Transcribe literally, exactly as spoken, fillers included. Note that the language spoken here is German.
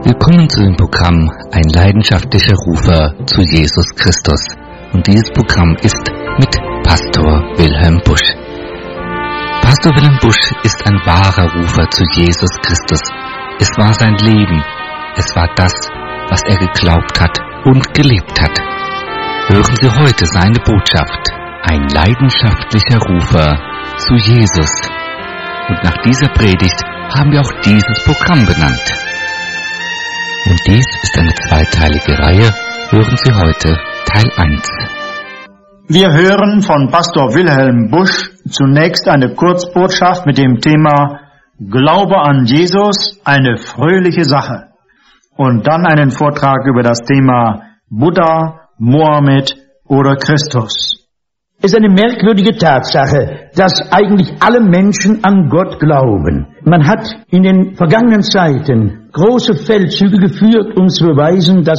Willkommen zu dem Programm Ein leidenschaftlicher Rufer zu Jesus Christus. Und dieses Programm ist mit Pastor Wilhelm Busch. Pastor Wilhelm Busch ist ein wahrer Rufer zu Jesus Christus. Es war sein Leben. Es war das, was er geglaubt hat und gelebt hat. Hören Sie heute seine Botschaft. Ein leidenschaftlicher Rufer zu Jesus. Und nach dieser Predigt haben wir auch dieses Programm benannt. Und dies ist eine zweiteilige Reihe. Hören Sie heute Teil eins. Wir hören von Pastor Wilhelm Busch zunächst eine Kurzbotschaft mit dem Thema Glaube an Jesus, eine fröhliche Sache. Und dann einen Vortrag über das Thema Buddha, Mohammed oder Christus. Es ist eine merkwürdige Tatsache, dass eigentlich alle Menschen an Gott glauben. Man hat in den vergangenen Zeiten große Feldzüge geführt, um zu beweisen, dass